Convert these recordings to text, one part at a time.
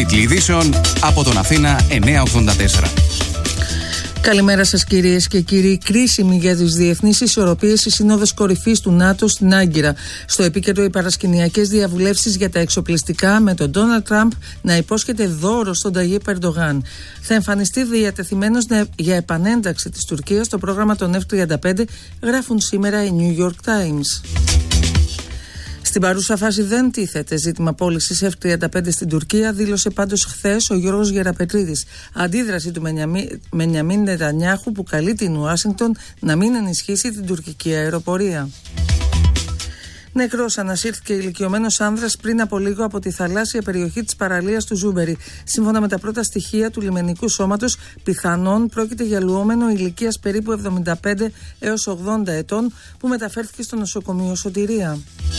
Τίτλοι ειδήσεων από τον Αθήνα 984. Καλημέρα σας κυρίες και κύριοι. Κρίσιμη για τις διεθνείς ισορροπίες η Σύνοδος Κορυφής του ΝΑΤΟ στην Άγκυρα. Στο επίκεντρο οι παρασκηνιακές διαβουλεύσεις για τα εξοπλιστικά, με τον Ντόναλντ Τραμπ να υπόσχεται δώρο στον Ταγίπ Ερντογάν. Θα εμφανιστεί διατεθειμένος για επανένταξη της Τουρκίας στο πρόγραμμα των F-35, γράφουν σήμερα οι New York Times. Στην παρούσα φάση δεν τίθεται ζήτημα πώλησης F-35 στην Τουρκία, δήλωσε πάντως χθες ο Γιώργος Γεραπετρίδης. Αντίδραση του Μπενιαμίν Νετανιάχου που καλεί την Ουάσιγκτον να μην ενισχύσει την τουρκική αεροπορία. Νεκρός ανασύρθηκε ηλικιωμένος άνδρας πριν από λίγο από τη θαλάσσια περιοχή της παραλίας του Ζούμπερι. Σύμφωνα με τα πρώτα στοιχεία του λιμενικού σώματος, πιθανόν πρόκειται για λουόμενο ηλικίας περίπου 75 έως 80 ετών που μεταφέρθηκε στο νοσοκομείο Σωτηρία.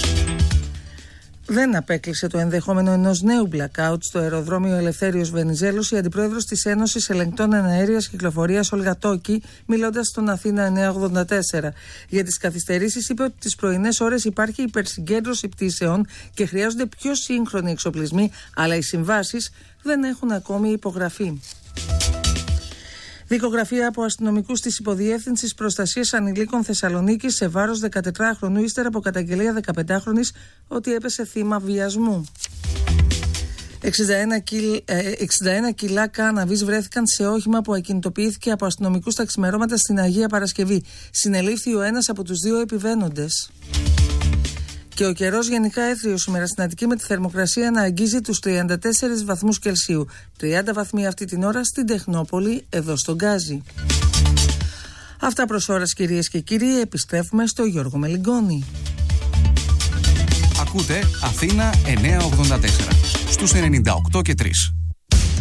Δεν απέκλεισε το ενδεχόμενο ενός νέου blackout στο αεροδρόμιο Ελευθέριος Βενιζέλος η αντιπρόεδρος της Ένωσης Ελεγκτών Εναέριας Κυκλοφορίας Όλγα Τόκη, μιλώντας στον Αθήνα 984. Για τις καθυστερήσεις είπε ότι τις πρωινές ώρες υπάρχει υπερσυγκέντρωση πτήσεων και χρειάζονται πιο σύγχρονοι εξοπλισμοί, αλλά οι συμβάσεις δεν έχουν ακόμη υπογραφεί. Δικογραφία από αστυνομικούς της Υποδιεύθυνσης Προστασίας Ανηλίκων Θεσσαλονίκης σε βάρος 14χρονου ύστερα από καταγγελία 15χρονης ότι έπεσε θύμα βιασμού. 61 κιλά κάναβης βρέθηκαν σε όχημα που ακινητοποιήθηκε από αστυνομικούς τα ξημερώματα στην Αγία Παρασκευή. Συνελήφθη ο ένας από τους δύο επιβαίνοντες. Και ο καιρός γενικά έθριος σήμερα στην Αττική, με τη θερμοκρασία να αγγίζει τους 34 βαθμούς Κελσίου. 30 βαθμοί αυτή την ώρα στην Τεχνόπολη, εδώ στον Γκάζι. Αυτά προς ώρας κυρίες και κύριοι, επιστρέφουμε στο Γιώργο Μελιγκόνη. Ακούτε Αθήνα 984 στους 98 και 3.